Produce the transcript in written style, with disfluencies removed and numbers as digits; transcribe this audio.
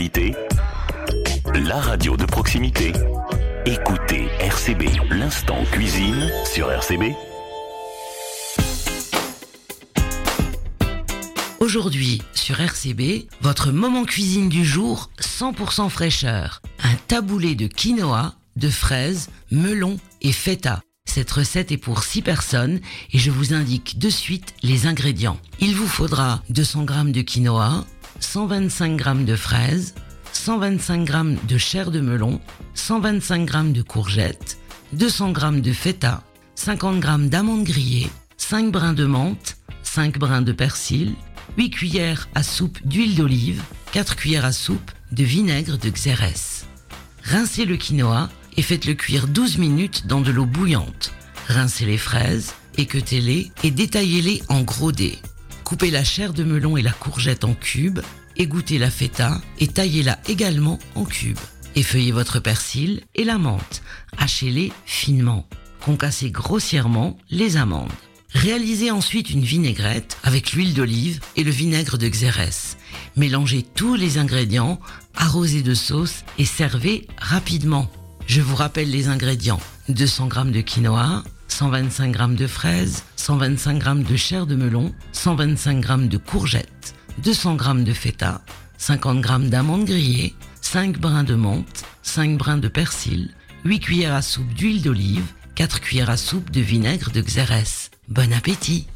qualité, la radio de proximité. Écoutez RCB, l'instant cuisine sur RCB. Aujourd'hui, sur RCB, votre moment cuisine du jour, 100% fraîcheur. Un taboulé de quinoa, de fraises, melon et feta. Cette recette est pour 6 personnes et je vous indique de suite les ingrédients. Il vous faudra 200 g de quinoa, 125 g de fraises, 125 g de chair de melon, 125 g de courgettes, 200 g de feta, 50 g d'amandes grillées, 5 brins de menthe, 5 brins de persil, 8 cuillères à soupe d'huile d'olive, 4 cuillères à soupe de vinaigre de xérès. Rincez le quinoa et faites-le cuire 12 minutes dans de l'eau bouillante. Rincez les fraises, équeutez-les et détaillez-les en gros dés. Coupez la chair de melon et la courgette en cubes, égouttez la feta et taillez-la également en cubes. Effeuillez votre persil et la menthe, hachez-les finement. Concassez grossièrement les amandes. Réalisez ensuite une vinaigrette avec l'huile d'olive et le vinaigre de xérès. Mélangez tous les ingrédients, arrosez de sauce et servez rapidement. Je vous rappelle les ingrédients. 200 g de quinoa, 125 g de fraises, 125 g de chair de melon, 125 g de courgettes, 200 g de feta, 50 g d'amandes grillées, 5 brins de menthe, 5 brins de persil, 8 cuillères à soupe d'huile d'olive, 4 cuillères à soupe de vinaigre de xérès. Bon appétit!